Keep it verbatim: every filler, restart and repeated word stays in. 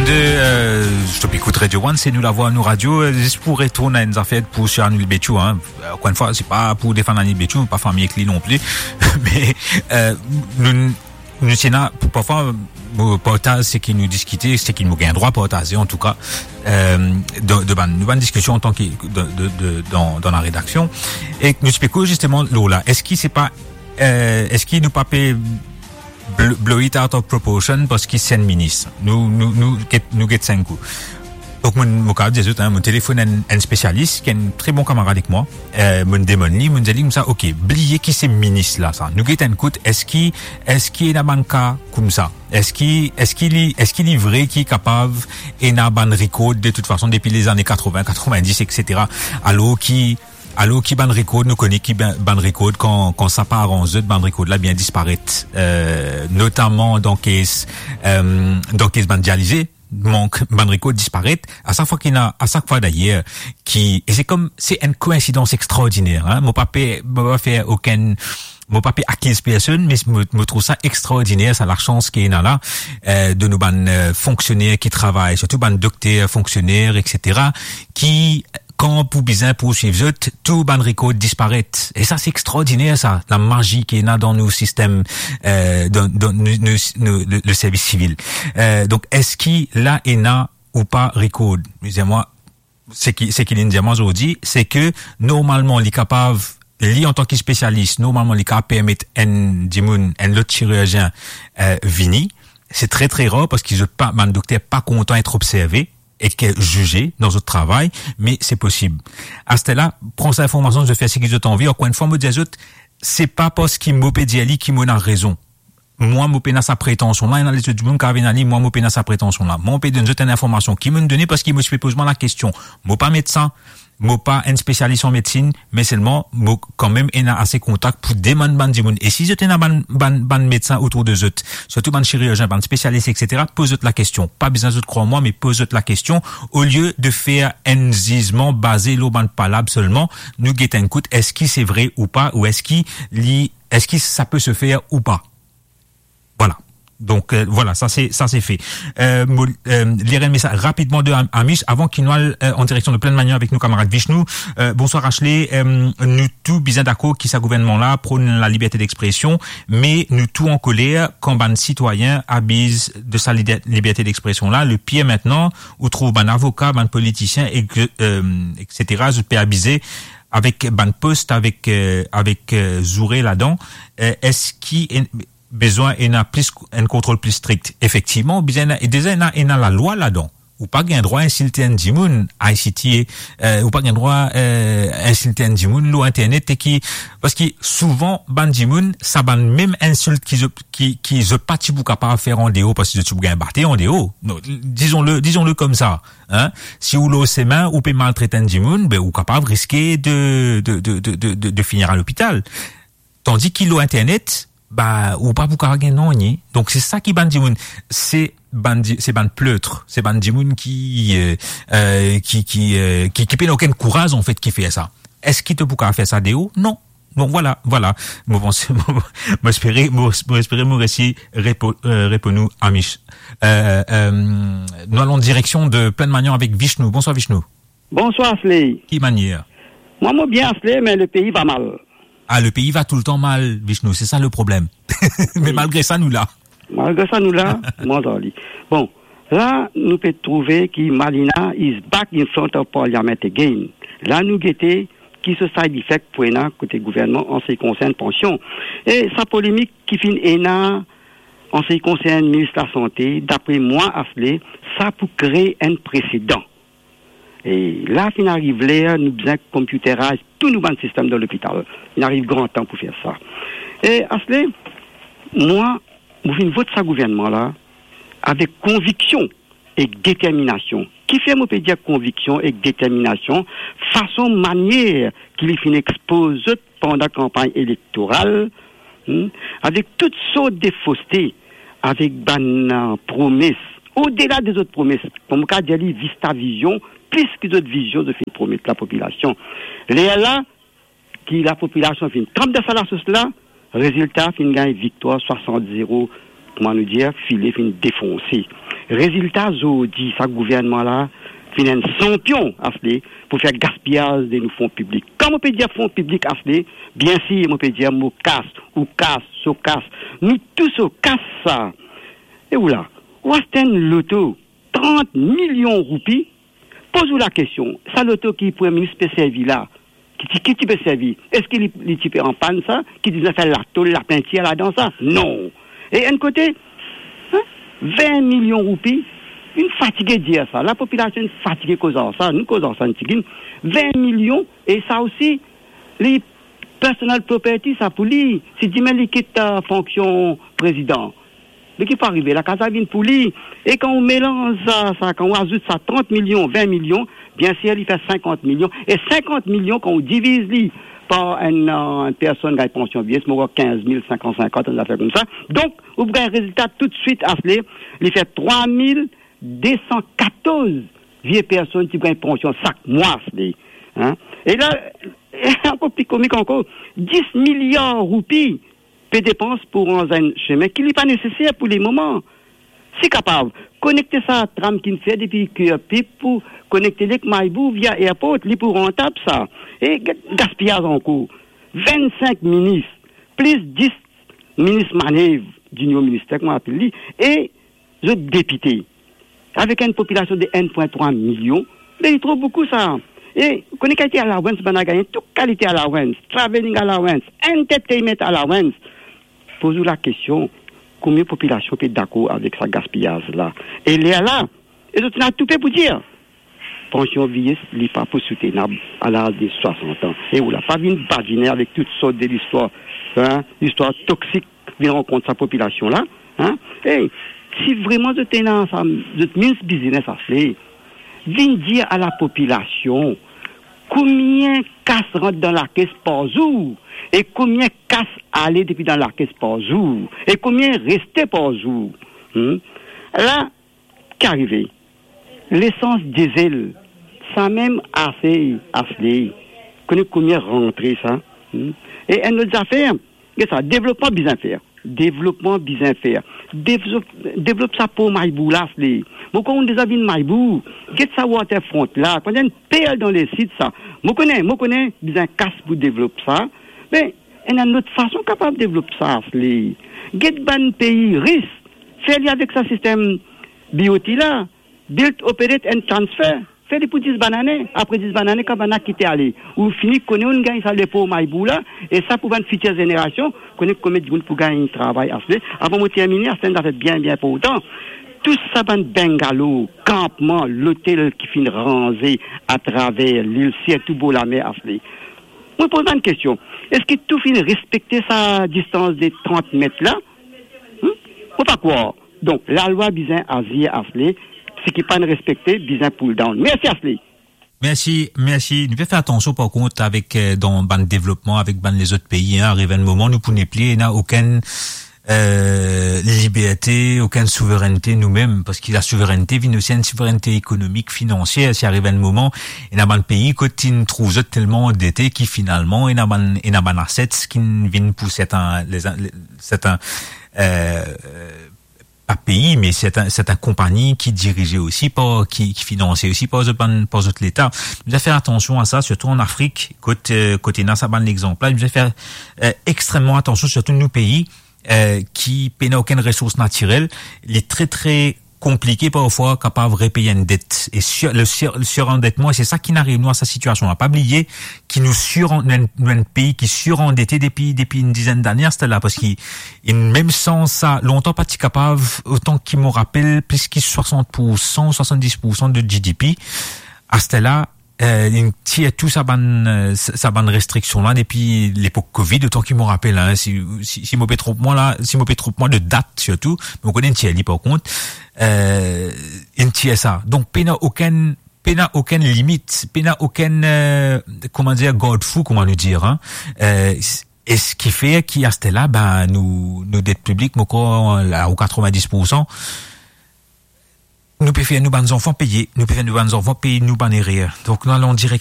de euh, je te écoute Radio One, c'est nous la voix, nous radio, juste pour retourner à une affaire pour sur Anil Béchou, hein. Encore une fois, c'est pas pour défendre Anil Béchou, pas famille avec lui non plus, mais euh, nous, nous c'est là, parfois, le portage, c'est qu'il nous discutait, c'est qu'il nous gagne droit à partager, en tout cas, euh, de, de, de, de bonne discussion en tant que, de, de, de, dans, dans la rédaction. Et nous expliquons justement, là, est-ce qu'il c'est pas, euh, est-ce qu'il nous pas paye blow it out of proportion parce qu'il c'est un ministre. Nous, nous, nous, nous, get cinq coups. Donc, mon, mon cas, des autres, hein, mon téléphone, un, un spécialiste, qui est un très bon camarade avec moi, euh, mon démon, lui, mon dit, comme ça, ok, oubliez qui c'est ministre, là, ça. Nous get un coup, est-ce qu'il, est-ce qu'il est un cas comme ça? Est-ce qu'il, est-ce qu'il est, est-ce qu'il est vrai, qui est capable, et n'a ban record, de toute façon, depuis les années quatre-vingts, quatre-vingt-dix, et cetera. Alors, qui, Alors, qui ban record, nous connaît qui ban record quand, quand ça part en zut, ban record là bien disparaître, euh, notamment dans case, euh, dans case ban dialysé, manque, ban record disparaître, à chaque fois qu'il a, à chaque fois d'ailleurs, qui, et c'est comme, c'est une coïncidence extraordinaire, hein. Mon papa, mon papa fait aucun, mon papa acquise personne, mais me, me trouve ça extraordinaire, ça la chance qu'il y a là, euh, de nos ban euh, fonctionnaires qui travaillent, surtout ban docteurs, fonctionnaires, et cetera, qui, quand pour bizarre pour suivre tout ban record disparaît. Et ça, c'est extraordinaire, ça, la magie qui est là dans nos systèmes, euh, dans, dans nos, nos, nos, le, le service civil. Euh, donc, est-ce qu'il là est là ou pas record? Moi, c'est qui, c'est qu'il est aujourd'hui, c'est que, normalement, il est capable, lui, en tant que spécialiste, normalement, il est capable de permettre un, dimoun, un autre chirurgien, euh, vini. C'est très, très rare parce qu'ils ont pas, man docteur pas content d'être observé et qu'elle jugé dans notre travail, mais c'est possible. À ce là, prends cette information, je fais ce qu'ils ont envie, encore une fois, me dis autres, c'est pas parce qu'il m'a pédiali qui m'a raison. Moi, m'a péna sa prétention là, il y a les autres monde qui avaient moi, m'a péna sa prétention là. Moi, on peut donner une information qui me donne parce qu'il me fait poser la question. Moi, pas médecin, moi, pas un spécialiste en médecine, mais seulement, moi, quand même, il a assez contact pour demander ban du monde. Et si j'étais un ban, ban, ban médecin autour de eux, surtout ban chirurgien, ban spécialiste, et cetera, pose-eux la question. Pas besoin de croire moi, mais pose-eux la question. Au lieu de faire un gisement basé l'eau ban palable seulement, nous guettons un coup, est-ce que c'est vrai ou pas, ou est-ce qu'il, est-ce que ça peut se faire ou pas? Voilà. Donc euh, voilà, ça c'est ça c'est fait. Euh, euh lire un message rapidement de Amish avant qu'il nous aille euh, en direction de pleine manière avec nos camarades Vishnu. Euh, bonsoir Ashley, euh, nous tous bien d'accord qui sa gouvernement là prône la liberté d'expression, mais nous tous en colère quand ban citoyen abuse de sa liberté d'expression là. Le pire maintenant, où trouve ban avocat, ban politicien et euh, et cetera. Je peux abuser avec ban poste avec euh, avec euh, Zouré là-dedans. Euh, est-ce qui est besoin et n'a plus un contrôle plus strict. Effectivement, besoin et déjà il y a la loi là-dedans. Ou pas gain droit insulter un dimoun I C T euh, ou pas gain droit euh, insulter un dimoun l'eau internet et qui parce que souvent ban dimoun ça ban même insulte qui qui qui je pas tu capable faire en déo parce que tu gain battre en déo. Disons-le disons-le comme ça, hein. Si ou l'eau ses mains ou peut maltraiter un dimoun, ben ou capable risquer de de de de de, de, de finir à l'hôpital. Tandis qu'il l'eau internet bah ou pas pour carrer non ni donc c'est ça qui ban dimoun c'est ban c'est ban pleutre c'est ban dimoun qui euh, euh, qui qui euh, qui qui peine aucun courage en fait qui fait ça. Est-ce qu'il te pour faire ça déo? Non. Donc voilà voilà moi pense moi espérer moi espérer mon récit répond-nous Amish. Euh, euh, nous allons en direction de pleine manière avec Vishnu. Bonsoir Vishnu. Bonsoir Slay. Qui manière? Moi moi bien Slay mais le pays va mal. Ah, le pays va tout le temps mal, Vishnu, c'est ça le problème. Mais oui. Malgré ça, nous là. Malgré ça, nous là, mon Dolly. Bon, là, nous pouvons trouver que Malina is back in front of Parliament again. Là, nous guettons qui se side effect pour un côté gouvernement en ce qui concerne pension. Et sa polémique qui finit en ce qui concerne ministre de la Santé, d'après moi, Asley, ça pour créer un précédent. Et là, il arrive là, nous besoin de computerage, tout nous le système de l'hôpital. Il arrive grand temps pour faire ça. Et Asley, moi, je viens voter ce gouvernement-là avec conviction et détermination. Qui fait, moi, peut dire conviction et détermination, façon, manière qu'il finit exposer pendant la campagne électorale, hein, avec toutes sortes de faussetés, avec ban promesses, au-delà des autres promesses, comme le cas de Vista Vision, plus que d'autres visions de faire promettre la population. Là, là, qui la population fait une trempe de salaire sur cela, résultat, fin gagne victoire soixante zéro, comment nous dire, filet fin défoncé. Résultat, je dis, ça gouvernement-là, fin un champion, pour faire gaspillage de nos fonds publics. Quand on peut dire fonds publics, bien sûr, on peut dire mot casse, ou casse, so casse. Nous tous, on casse ça. Et voilà. Ouastin Loto, trente millions de roupies, pose-vous la question. Ça, l'auto qui est Premier ministre peut servir là, qui, qui, qui peut servir? Est-ce qu'il est type en panne ça? Qui dit faire la tôle, la peinture là dans ça? Non. Et un côté, hein, vingt millions de roupies, une fatiguée de dire ça. La population est fatiguée causant ça. Nous causons ça, vingt millions, et ça aussi, les personal property, ça pour lui. Si tu mets l'équipe de fonction président, l'équipe arrive, la casa vient pour lui. Et quand on mélange ça, ça, quand on ajoute ça trente millions, vingt millions, bien sûr, il fait cinquante millions. Et cinquante millions, quand on divise lui par une, une personne qui a une pension vieille, c'est quinze mille, cinquante, cinquante, on a fait comme ça. Donc, vous avez un résultat tout de suite à cela. Il fait trois mille deux cent quatorze vieilles personnes qui ont une pension chaque mois. Hein? Et là, encore plus comique encore, dix milliards de roupies de dépenses pour un chemin qui n'est pas nécessaire pour les moments. C'est capable. Connecter ça à tram qui fait depuis que pour connecter avec Maïbou via airport, les pour rentable ça. Et gaspillage en cours. vingt-cinq ministres, plus dix ministres manœuvres d'union ministère, comment on appelle, et je député. Avec une population de un virgule trois million, mais il trouve beaucoup ça. Et connaît qualité allowance, on a gagné toute qualité allowance, traveling allowance, entertainment allowance. Posez-vous la question, combien de population peut être d'accord avec ce gaspillage-là? Et il est là. Et je tiens à tout pour dire, pension vieillesse n'est pas pour soutenable à l'âge de soixante ans. Et on n'a pas vu une badiner avec toutes sortes de l'histoire, hein, l'histoire toxique qui rencontre sa population-là. Hein? Et si vraiment je tenais ensemble, je tenais ce business à faire, viens dire à la population combien casse rentre dans la caisse par jour et combien casse aller depuis dans la caisse par jour et combien restait par jour. Hmm? Là, qu'arrivé, l'essence diesel, ça même assez, assez, connaît combien rentrer ça. Hmm? Et une autre affaire, c'est ça, développement bien faire. Développement bien faire. Développe, développe ça pour Maïbou là. Moi, quand on déjà vu Maïbou, get ça waterfront là, quand il y a une perle dans les sites, ça. Moi, connais, moi, connais, bien casse pour développer ça. Mais, il y a une autre façon capable de développer ça. Get ban pays risque. Faire avec ce système B O T là. Build, operate and transfer. Fait des pour dix bananes, après dix bananes, quand on a quitté aller. Ou fini, qu'on on gagne ça les pour Maïbou là, et ça pour une future génération, qu'on est combien de gens pour gagner un travail à faire. Avant de terminer, ça fait bien, bien pour autant. Tout ça, ben, bungalow, campement, l'hôtel qui finit rangé à travers l'île, c'est tout beau la mer à faire. Moi, je pose une question. Est-ce que tout finit respecter sa distance de trente mètres là? Hum? Faut pas croire. Donc, la loi bizarre à dire à faire. Ce qui n'est pas respecté, bizarre pull down. Merci Ashley. Merci, merci. Nous devons faire attention par contre avec euh, dans ban développement avec ban les autres pays. Hein, arrive un moment nous pouvons plus, il n'y a aucune euh, liberté, aucune souveraineté nous-mêmes parce que la souveraineté vient aussi une souveraineté économique, financière. Si arrive un moment, il y a un pays qui nous trouve tellement endetté qui finalement il y a un il y a un assets qui viennent pour certains les certains euh, pas pays, mais c'est un, c'est une compagnie qui dirigeait aussi par, qui, qui finançait aussi par, par l'État. Nous devons faire attention à ça, surtout en Afrique, côté, côté Nasa, ban l'exemple là. Nous devons faire, euh, extrêmement attention, surtout nos pays, euh, qui paient aucune ressource naturelle. Il est très, très compliqué parfois, capable de repayer une dette. Et sur, le, sur, le surendettement, c'est ça qui n'arrive nous à sa situation. On n'a pas oublié qui nous sur, un pays qui surendetté depuis, depuis une dizaine d'années, c'était là, parce qu'il, même sans ça, longtemps pas capable, autant qu'il me rappelle, plus que soixante pour cent, soixante-dix pour cent de G D P, à ce là, euh, il tire tout sa bonne, euh, sa bonne restriction là depuis l'époque Covid, autant qu'il me rappelle, hein, si, si, si m'opé trop moi là, si m'opé trop moi de date surtout, mais on connaît une tiers par contre, euh, une tiers ça. Donc, il n'y a aucune, il n'y a aucune limite, il n'y a aucune, euh, comment dire, garde-fou, comment nous dire, hein, euh, et ce qui fait qu'à ce là, ben, nous, nos dettes publiques, encore, là, au quatre-vingt-dix pour cent, nous pouvons faire nos bonnes enfants payer, nous pouvons faire nos bonnes enfants payer nous bonnes erreurs. Donc, nous allons directement